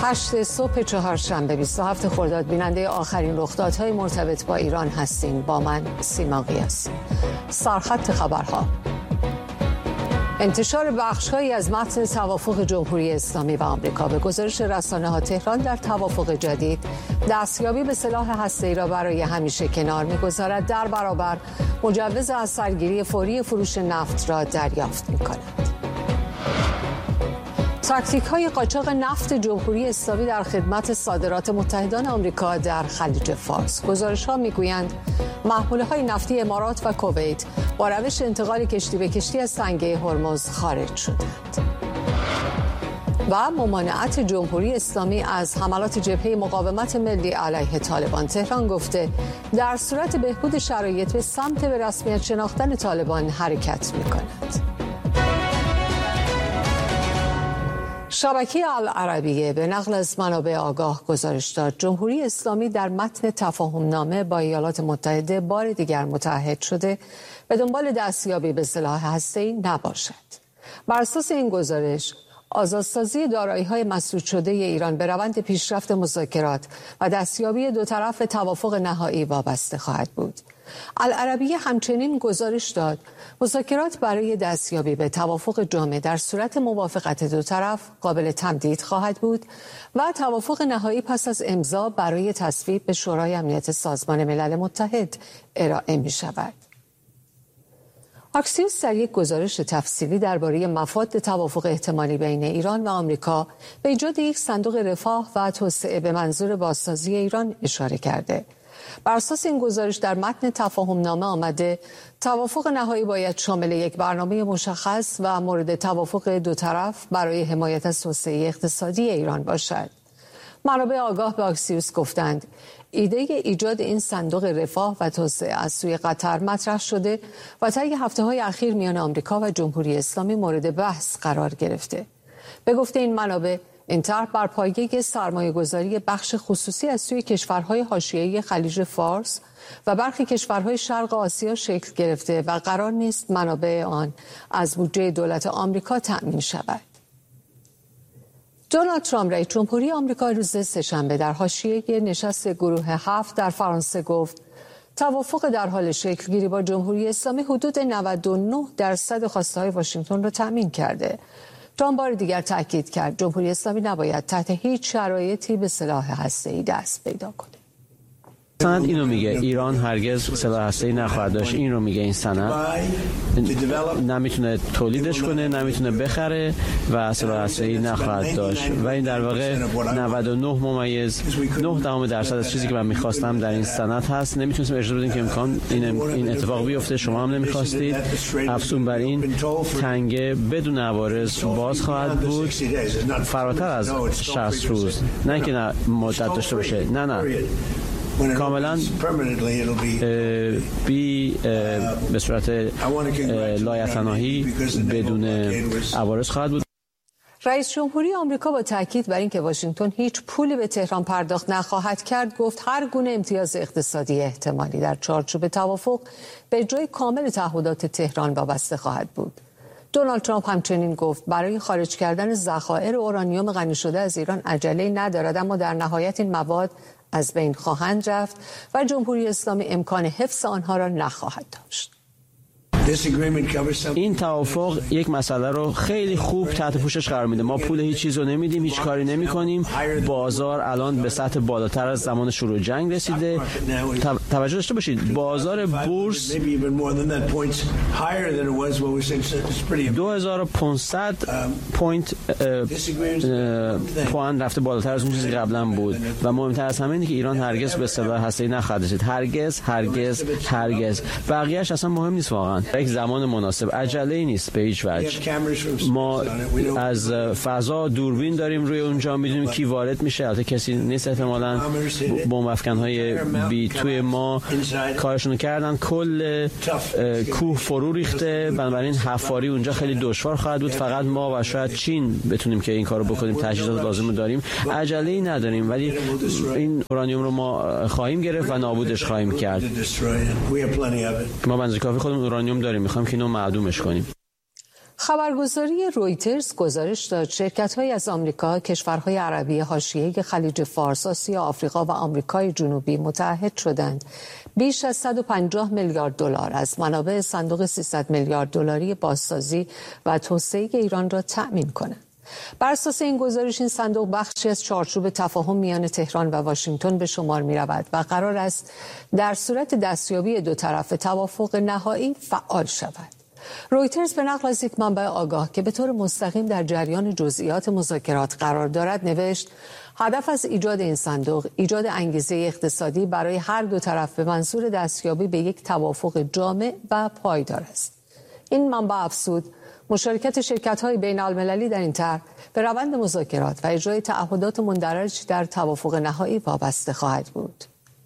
8 صبح چهارشنبه 27 خرداد بیننده آخرین رخدادهای مرتبط با ایران هستین. با من سیما قیاسی. سرخط خبرها: انتشار بخش‌هایی از متن توافق جمهوری اسلامی و آمریکا. به گزارش رسانه‌ها تهران در توافق جدید دستیابی به سلاح هسته‌ای را برای همیشه کنار می‌گذارد، در برابر مجوز از سرگیری فوری فروش نفت را دریافت می‌کند. تاکتیک‌های قاچاق نفت جمهوری اسلامی در خدمت صادرات متحدان آمریکا در خلیج فارس. گزارش‌ها می‌گویند محموله‌های نفتی امارات و کویت با روش انتقال کشتی به کشتی از تنگه هرمز خارج شدند. و ممانعت جمهوری اسلامی از حملات جبهه مقاومت ملی علیه طالبان. تهران گفته در صورت بهبود شرایط به سمت به رسمیت شناختن طالبان حرکت می‌کند. شبکه العربیه به نقل از منابع آگاه گزارش داد جمهوری اسلامی در متن تفاهمنامه با ایالات متحده بار دیگر متعهد شده به دنبال دستیابی به سلاح هسته‌ای نباشد. بر اساس این گزارش آزادسازی دارایی‌های مسدود شده ایران به روند پیشرفت مذاکرات و دستیابی دو طرف توافق نهایی وابسته خواهد بود. العربیه همچنین گزارش داد مذاکرات برای دستیابی به توافق جامع در صورت موافقت دو طرف قابل تمدید خواهد بود و توافق نهایی پس از امضا برای تصویب به شورای امنیت سازمان ملل متحد ارائه می شود. اکسیوس در یک گزارش تفصیلی درباره مفاد توافق احتمالی بین ایران و آمریکا به ایجاد یک صندوق رفاه و توسعه به منظور بازسازی ایران اشاره کرده. بر اساس این گزارش در متن تفاهمنامه آمده توافق نهایی باید شامل یک برنامه مشخص و مورد توافق دو طرف برای حمایت از توسعه اقتصادی ایران باشد. منابع آگاه به اکسیوس گفتند ایده ایجاد این صندوق رفاه و توسعه از سوی قطر مطرح شده و طی هفته‌های اخیر میان آمریکا و جمهوری اسلامی مورد بحث قرار گرفته. به گفته این منابع این طرح بر پایه سرمایه‌گذاری بخش خصوصی از سوی کشورهای حاشیه‌ای خلیج فارس و برخی کشورهای شرق آسیا شکل گرفته و قرار نیست منابع آن از بودجه دولت آمریکا تأمین شود. دونالد ترامپ رئیس جمهوری آمریکا روز سه‌شنبه در حاشیه نشست گروه 7 در فرانسه گفت توافق در حال شکل‌گیری با جمهوری اسلامی حدود 99% خواسته‌های واشنگتن را تأمین کرده. ترامپ بار دیگر تاکید کرد جمهوری اسلامی نباید تحت هیچ شرایطی به سلاح هسته‌ای دست پیدا کند. سند اینو میگه ایران هرگز سلاح هسته‌ای نخواهد داشت. این رو میگه این سند. نمیتونه تولیدش کنه، نمیتونه بخره و سلاح هسته‌ای نخواهد داشت. و این در واقع 99.9% از چیزی که من میخواستم در این سند هست. نمیتونستیم اجازه بدیم که امکان این اتفاق بیفته. شما هم نمیخواستید. افزون بر این تنگه بدون عوارض باز خواهد بود فراتر از 60 روز. نه که نه مدت داشته باشه. نه کاملا به صورت لایتناهی بدون عوارض خواهد بود. رئیس جمهوری آمریکا با تاکید بر اینکه واشنگتن هیچ پولی به تهران پرداخت نخواهد کرد گفت هر گونه امتیاز اقتصادی احتمالی در چارچوب توافق به اجرای کامل تعهدات تهران وابسته خواهد بود. دونالد ترامپ همچنین گفت برای خارج کردن ذخایر اورانیوم غنی شده از ایران عجله‌ای ندارد، اما در نهایت این مواد از بین خواهند رفت و جمهوری اسلامی امکان حفظ آنها را نخواهد داشت. این توافق یک مسئله رو خیلی خوب تحت پوشش قرار میده. ما پول هیچ چیز رو نمیدیم، هیچ کاری نمیکنیم. بازار الان به سطح بالاتر از زمان شروع جنگ رسیده. توجه داشته باشید بازار بورس 2500 پوان رفته بالاتر از اون چیزی قبلا بود و مهمتر از همه اینه که ایران هرگز به سلاح هسته‌ای نخواهد رسید. هرگز. بقیه‌اش اصلا مهم نیست واقعا. یک زمان مناسب، عجله‌ای نیست به هیچ وجه. ما از فضا دوربین داریم روی اونجا، میدونیم کی وارد میشه. البته کسی نیست احتمالاً. بمب افکن‌های بی توی ما کارشون کردن، کل کوه فرو ریخته، بنابراین حفاری اونجا خیلی دشوار خواهد بود. فقط ما و شاید چین بتونیم که این کارو بکنیم. تجهیزات لازم رو داریم، عجله‌ای نداریم، ولی این اورانیوم رو ما خواهیم گرفت و نابودش خواهیم کرد. ما بنز کافی خودمون اورانیوم داریم، میخوایم که اینو معدومش کنیم. خبرگزاری رویترز گزارش داد شرکت‌های از آمریکا، کشورهای عربی حاشیه خلیج فارس، آسیا، آفریقا و آمریکای جنوبی متحد شدند بیش از 150 میلیارد دلار از منابع صندوق 300 میلیارد دلاری بازسازی و توسعه ایران را تأمین کنند. بر اساس این گزارش این صندوق بخشی از چارچوب تفاهم میان تهران و واشنگتن به شمار می‌رود و قرار است در صورت دستیابی دو طرف توافق نهایی فعال شود. رویترز به نقل از یک منبع آگاه که به طور مستقیم در جریان جزئیات مذاکرات قرار دارد نوشت هدف از ایجاد این صندوق ایجاد انگیزه اقتصادی برای هر دو طرف به منظور دستیابی به یک توافق جامع و پایدار است. این منبع افزود مشارکت شرکت‌های بین‌المللی در این طرح به روند مذاکرات و اجرای تعهدات مندرج در توافق نهایی وابسته خواهد بود.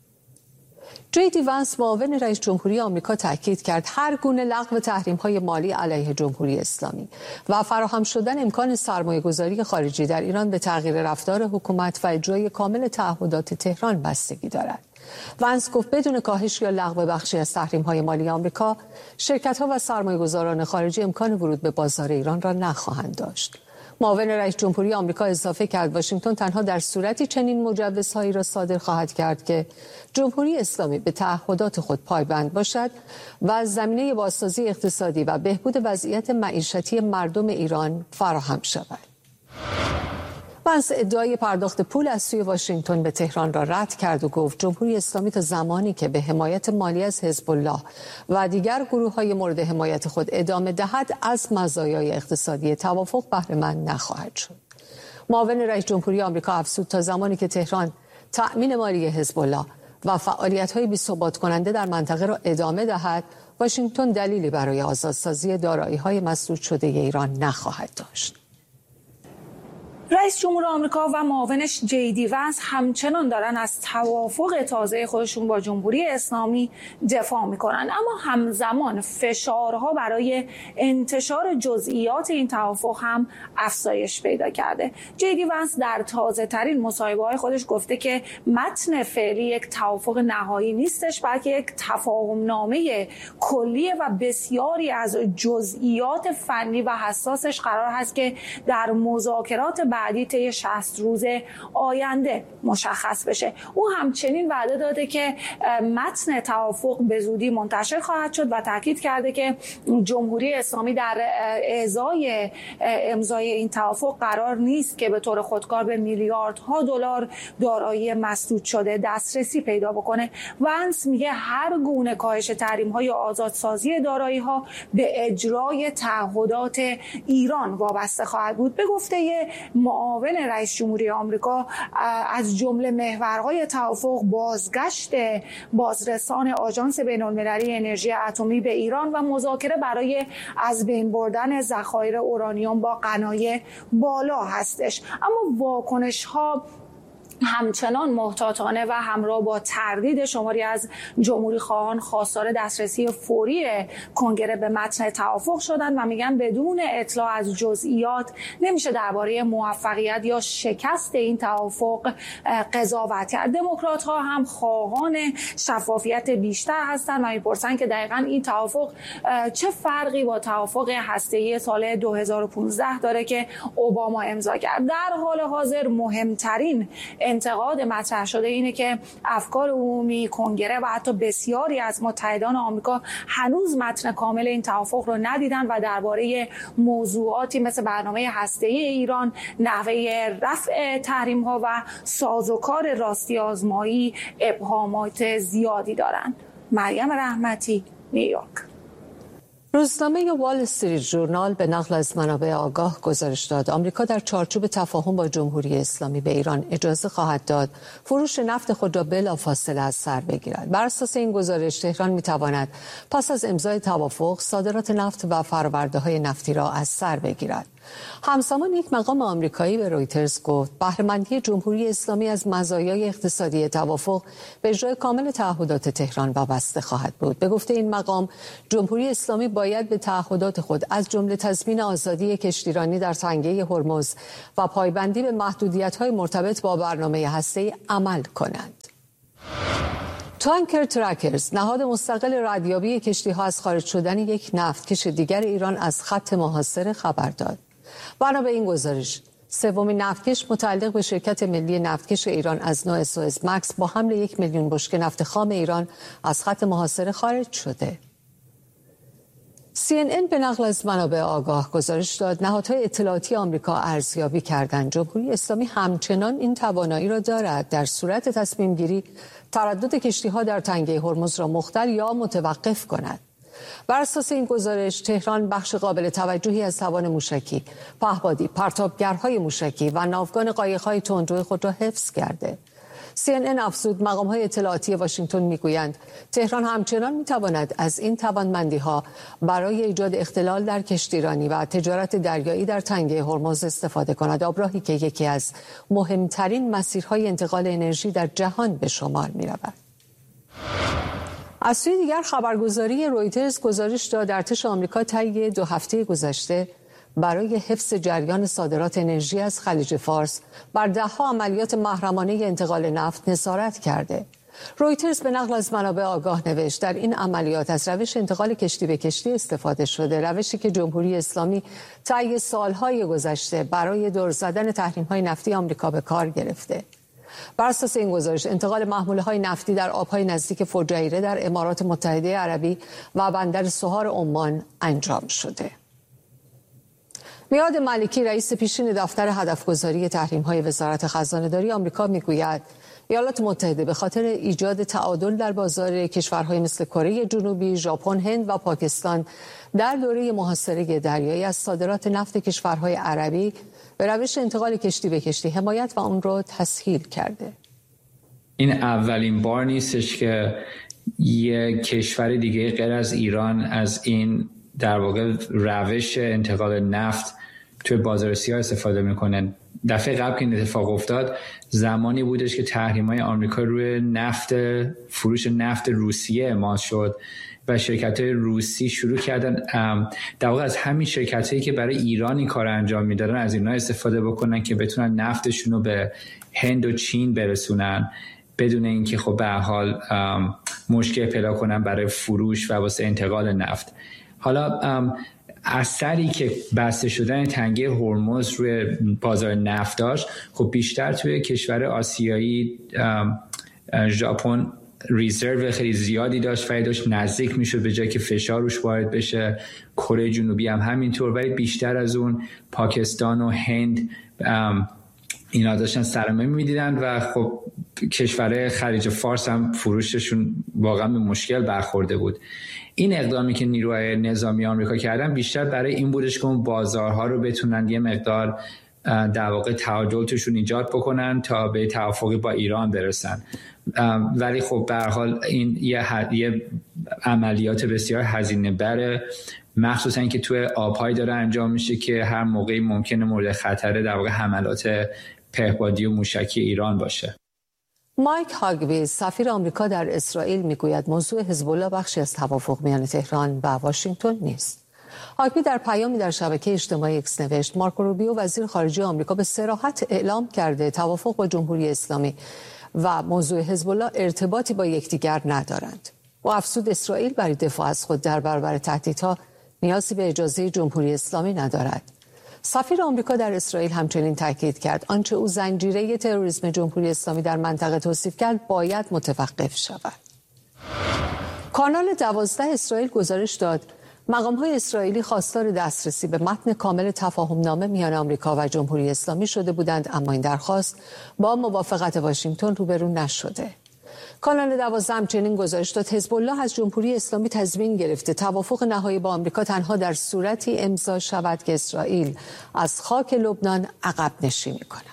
JD وانس معاون رئیس جمهوری آمریکا تاکید کرد هر گونه لغو تحریم‌های مالی علیه جمهوری اسلامی و فراهم شدن امکان سرمایه‌گذاری خارجی در ایران به تغییر رفتار حکومت و اجرای کامل تعهدات تهران بستگی دارد. وانس گفت بدون کاهش یا لغو بخشی از تحریم‌های مالی آمریکا، شرکت‌ها و سرمایه‌گذاران خارجی امکان ورود به بازار ایران را نخواهند داشت. معاون رئیس جمهوری آمریکا اضافه کرد واشنگتن تنها در صورتی چنین مجوزهایی را صادر خواهد کرد که جمهوری اسلامی به تعهدات خود پایبند باشد و زمینه بازسازی اقتصادی و بهبود وضعیت معیشتی مردم ایران فراهم شود. وانس ادعای پرداخت پول از سوی واشنگتن به تهران را رد کرد و گفت جمهوری اسلامی تا زمانی که به حمایت مالی از حزب الله و دیگر گروه‌های مورد حمایت خود ادامه دهد از مزایای اقتصادی توافق بهره مند نخواهد شد. معاون رئیس جمهوری آمریکا افزود تا زمانی که تهران تأمین مالی حزب الله و فعالیت‌های بی‌ثبات کننده در منطقه را ادامه دهد، واشنگتن دلیلی برای آزادسازی دارایی‌های مسدود شده ایران نخواهد داشت. رئیس جمهور آمریکا و معاونش JD وانس همچنان دارن از توافق تازه خودشون با جمهوری اسلامی دفاع میکنن، اما همزمان فشارها برای انتشار جزئیات این توافق هم افزایش پیدا کرده. JD وانس در تازه ترین مصاحبه‌های خودش گفته که متن فعلی یک توافق نهایی نیستش، بلکه یک تفاهم نامه کلیه و بسیاری از جزئیات فنی و حساسش قرار هست که در مذاکرات بعدی طی 60 روز آینده مشخص بشه. او همچنین وعده داده که متن توافق به زودی منتشر خواهد شد و تاکید کرده که جمهوری اسلامی در امضای این توافق قرار نیست که به طور خودکار به میلیاردها دلار دارایی مسدود شده دسترسی پیدا بکنه. وانس میگه هر گونه کاهش تحریم‌ها یا آزادسازی دارایی‌ها به اجرای تعهدات ایران وابسته خواهد بود. به گفته معاون رئیس جمهوری آمریکا از جمله محورهای توافق بازگشت بازرسان آژانس بین‌المللی انرژی اتمی به ایران و مذاکره برای از بین بردن ذخایر اورانیوم با غنای بالا هستش. اما واکنش‌ها همچنان محتاطانه و همراه با تردید شماری از جمهوری خواهان خواستار دسترسی فوری کنگره به متن توافق شدند و میگن بدون اطلاع از جزئیات نمیشه درباره موفقیت یا شکست این توافق قضاوت کرد. دموکرات ها هم خواهان شفافیت بیشتر هستند و میپرسن که دقیقاً این توافق چه فرقی با توافق هسته‌ای سال 2015 داره که اوباما امضا کرد. در حال حاضر مهمترین انتقاد مطرح شده اینه که افکار عمومی، کنگره و حتی بسیاری از متحدان آمریکا هنوز متن کامل این توافق رو ندیدن و درباره موضوعاتی مثل برنامه هسته‌ای ایران، نحوه رفع تحریم‌ها و سازوکار راستی آزمایی ابهامات زیادی دارند. مریم رحمتی، نیویورک. روزنامه وال استریت ژورنال به نقل از منابع آگاه گزارش داد آمریکا در چارچوب تفاهم با جمهوری اسلامی به ایران اجازه خواهد داد فروش نفت خود را بلافاصله از سر بگیرد. بر اساس این گزارش تهران می‌تواند پس از امضای توافق صادرات نفت و فرآورده‌های نفتی را از سر بگیرد. همزمان یک مقام آمریکایی به رویترز گفت بهره‌مندی جمهوری اسلامی از مزایای اقتصادی توافق به اجرای کامل تعهدات تهران وابسته خواهد بود. به گفته این مقام جمهوری اسلامی باید به تعهدات خود از جمله تضمین آزادی کشتیرانی در تنگه هرمز و پایبندی به محدودیت‌های مرتبط با برنامه هسته‌ای عمل کنند. تانکر ترکرز، نهاد مستقل ردیابی کشتی‌ها از خارج شدن یک نفتکش دیگر ایران از خط محاصره خبر داد. بنا به این گزارش، سومین نفتکش متعلق به شرکت ملی نفتکش ایران از نوع سوئز مکس با حمل 1 میلیون بشکه نفت خام ایران از خط محاصره خارج شده. CNN به نقل از منابع آگاه گزارش داد نهادهای اطلاعاتی آمریکا ارزیابی کردند جمهوری اسلامی همچنان این توانایی را دارد در صورت تصمیم گیری تردد کشتی‌ها در تنگه هرمز را مختل یا متوقف کند. بر اساس این گزارش تهران بخش قابل توجهی از توان موشکی، پهپادی، پرتابگرهای موشکی و ناوگان قایق‌های تندرو خود را حفظ کرده. CNN افزود مقام‌های اطلاعاتی واشنگتن می‌گویند تهران همچنان می‌تواند از این توانمندی‌ها برای ایجاد اختلال در کشتیرانی و تجارت دریایی در تنگه هرمز استفاده کند، آبراهی که یکی از مهمترین مسیرهای انتقال انرژی در جهان به شمار می‌رود. از سوی دیگر خبرگزاری رویترز گزارش داد ارتش آمریکا طی 2 هفته گذشته برای حفظ جریان صادرات انرژی از خلیج فارس بر 10 عملیات محرمانه انتقال نفت نظارت کرده. رویترز به نقل از منابع آگاه نوشت در این عملیات از روش انتقال کشتی به کشتی استفاده شده، روشی که جمهوری اسلامی طی سالهای گذشته برای دور زدن تحریم‌های نفتی آمریکا به کار گرفته. بر اساس این گزارش انتقال محموله‌های نفتی در آب‌های نزدیک فجیره در امارات متحده عربی و بندر سوهار عمان انجام شده. میاد مالکی رئیس پیشین دفتر هدفگذاری تحریم‌های وزارت خزانه‌داری آمریکا میگوید ایالات متحده به خاطر ایجاد تعادل در بازار کشورهای مثل کره جنوبی، ژاپن، هند و پاکستان در دوره محاصره دریایی از صادرات نفت کشورهای عربی به روش انتقال کشتی به کشتی حمایت و اون رو تسهیل کرده. این اولین بار نیستش که یک کشور دیگه غیر از ایران از این در واقع روش انتقال نفت توی بازار سیاه استفاده میکنن. دفعه قبل که این اتفاق افتاد زمانی بودش که تحریم‌های آمریکا روی فروش نفت روسیه اعمال شد و شرکت‌های روسی شروع کردن در واقع از همین شرکت‌هایی که برای ایران این کار انجام میدادن از اینا استفاده بکنن که بتونن نفتشون رو به هند و چین برسونن بدون اینکه خب به هر حال مشکل پیدا کنن برای فروش و واسه انتقال نفت. حالا اثری که بسته شدن تنگه هرمز روی بازار نفت داشت خب بیشتر توی کشور آسیایی، ژاپن ریزرو خیلی زیادی داشت و داشت نزدیک میشد به جای که فشار روش وارد بشه. کره جنوبی هم همینطور، ولی بیشتر از اون پاکستان و هند اینا داشتن سرمایه میدیدن و خب کشورهای خلیج فارس هم فروششون واقعا به مشکل برخورده بود. این اقدامی که نیروهای نظامی آمریکا کردن بیشتر برای این بودش که اون بازارها رو بتونن یه مقدار در واقع تعادل توشون ایجاد بکنن تا به توافقی با ایران برسن. ولی خب به هر حال این یه عملیات بسیار هزینه بره، مخصوصا که توی آب‌های داره انجام میشه که هر موقعی ممکنه مورد خطر در واقع حملات پهپادی و موشکی ایران باشه. مایک هاگوی سفیر آمریکا در اسرائیل میگوید موضوع حزب الله بخشی از توافق میان تهران و واشنگتن نیست. هاگوی در پیامی در شبکه اجتماعی اکس نوشت مارکو روبیو وزیر خارجه آمریکا به صراحت اعلام کرده توافق با جمهوری اسلامی و موضوع حزب الله ارتباطی با یکدیگر ندارند. و افزود اسرائیل برای دفاع از خود در برابر تهدیدها نیازی به اجازه جمهوری اسلامی ندارد. سفیر آمریکا در اسرائیل همچنین تاکید کرد آنچه او زنجیره تروریسم جمهوری اسلامی در منطقه توصیف کرد باید متوقف شود. کانال 12 اسرائیل گزارش داد مقام‌های اسرائیلی خواستار دسترسی به متن کامل تفاهم‌نامه میان آمریکا و جمهوری اسلامی شده بودند، اما این درخواست با موافقت واشنگتن روبرو نشده. کانال 12 همچنین گزارش داد حزب الله از جمهوری اسلامی تضمین گرفته توافق نهایی با آمریکا تنها در صورتی امضا شود که اسرائیل از خاک لبنان عقب نشینی کند.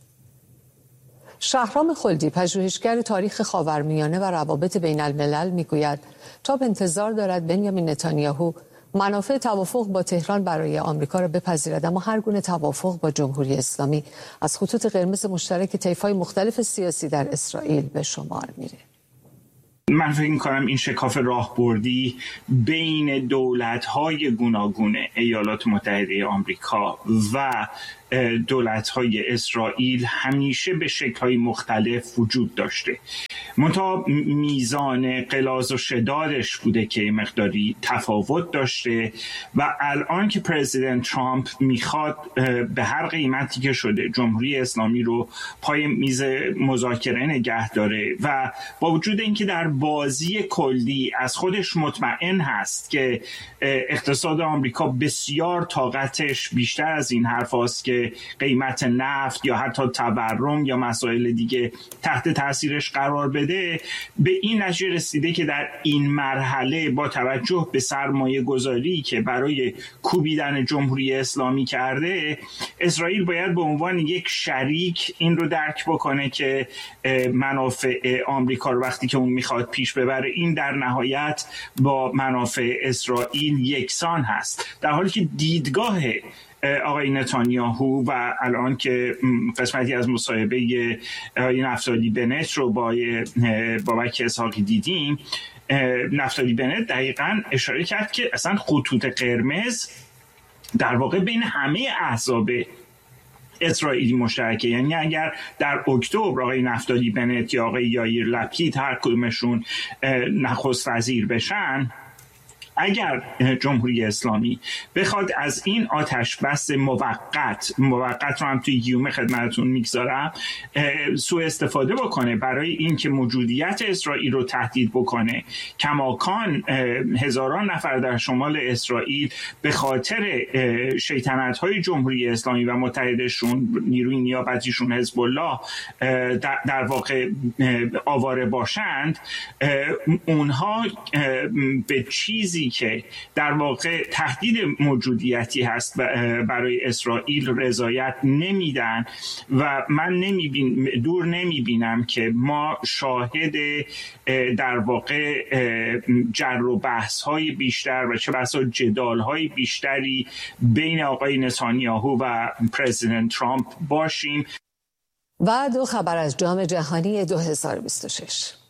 شهرام خلدی پژوهشگر تاریخ خاورمیانه و روابط بین الملل میگوید ترامپ انتظار دارد بنیامین نتانیاهو منافع توافق با تهران برای آمریکا را بپذیرد، اما هر گونه توافق با جمهوری اسلامی از خطوط قرمز مشترک طیف‌های مختلف سیاسی در اسرائیل به شمار میره. من فکر می‌کنم این شکاف راهبردی بین دولت‌های گوناگون ایالات متحده آمریکا و دولت‌های اسرائیل همیشه به شکل‌های مختلف وجود داشته. منتها میزان غلاظ و شدادش بوده که مقداری تفاوت داشته و الان که پرزیدنت ترامپ میخواد به هر قیمتی که شده جمهوری اسلامی رو پای میز مذاکره نگه داره و با وجود اینکه در بازی کلی از خودش مطمئن هست که اقتصاد آمریکا بسیار طاقتش بیشتر از این حرف هست که قیمت نفت یا حتی تورم یا مسائل دیگه تحت تاثیرش قرار بده، به این نتیجه رسیده که در این مرحله با توجه به سرمایه گذاری که برای کوبیدن جمهوری اسلامی کرده، اسرائیل باید به عنوان یک شریک این رو درک بکنه که منافع آمریکا رو وقتی که اون میخواد پیش ببره، این در نهایت با منافع اسرائیل یکسان هست. در حالی که دیدگاه آقای نتانیاهو و الان که قسمتی از مصاحبه نفتالی بنت رو با بابک اسحاقی دیدیم، نفتالی بنت دقیقاً اشاره کرد که اصلا خطوط قرمز در واقع بین همه احزاب اسرائیلی مشترکه. یعنی اگر در اکتبر آقای نفتالی بنت یا آقای یائیر لپید هر کدومشون نخست وزیر بشن، اگر جمهوری اسلامی بخواد از این آتش بس موقت رو هم توی گیومه خدمتتون میگذارم سوء استفاده بکنه برای اینکه موجودیت اسرائیل رو تهدید بکنه، کماکان هزاران نفر در شمال اسرائیل به خاطر شیطنت‌های جمهوری اسلامی و متحدشون نیروی نیابتیشون حزب الله در واقع آواره باشند، اونها به چیزی که در واقع تهدید موجودیتی هست برای اسرائیل رضایت نمیدن و من دور نمیبینم که ما شاهد در واقع جر و بحث های بیشتر و چه بسا جدال های بیشتری بین آقای نتانیاهو و پرزیدنت ترامپ باشیم. و دو خبر از جام جهانی 2026.